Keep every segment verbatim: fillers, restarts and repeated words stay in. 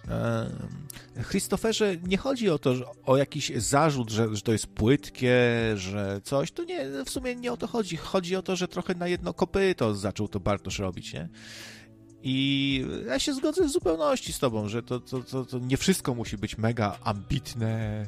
Christopherze, nie chodzi o to, że, o jakiś zarzut, że, że to jest płytkie, że coś, to nie, w sumie nie o to chodzi. Chodzi o to, że trochę na jedno kopyto zaczął to Bartosz robić, nie? I ja się zgodzę w zupełności z tobą, że to, to, to, to nie wszystko musi być mega ambitne.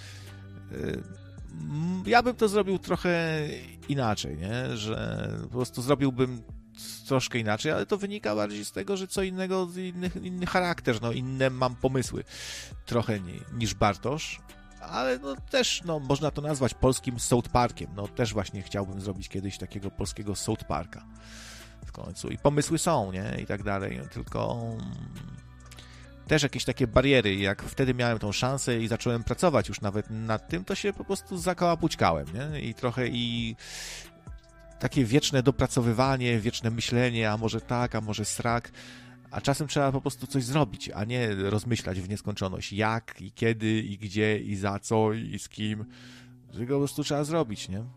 Ja bym to zrobił trochę inaczej, nie? Że po prostu zrobiłbym troszkę inaczej, ale to wynika bardziej z tego, że co innego, inny, inny charakter, no inne mam pomysły trochę nie, niż Bartosz, ale no też no, można to nazwać polskim South Parkiem, no też właśnie chciałbym zrobić kiedyś takiego polskiego South Parka w końcu i pomysły są, nie? I tak dalej, tylko też jakieś takie bariery, jak wtedy miałem tą szansę i zacząłem pracować już nawet nad tym, to się po prostu zakołapućkałem, nie? I trochę i takie wieczne dopracowywanie, wieczne myślenie, a może tak, a może srak, a czasem trzeba po prostu coś zrobić, a nie rozmyślać w nieskończoność, jak i kiedy i gdzie i za co i z kim, tylko po prostu trzeba zrobić, nie?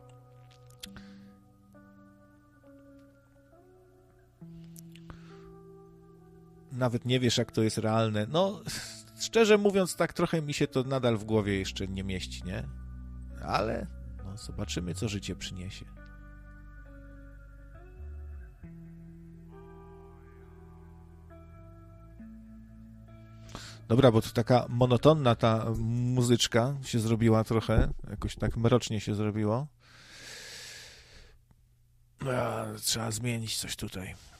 Nawet nie wiesz, jak to jest realne. No, szczerze mówiąc, tak trochę mi się to nadal w głowie jeszcze nie mieści, nie? Ale no, zobaczymy, co życie przyniesie. Dobra, bo to taka monotonna ta muzyczka się zrobiła trochę, jakoś tak mrocznie się zrobiło. A, trzeba zmienić coś tutaj.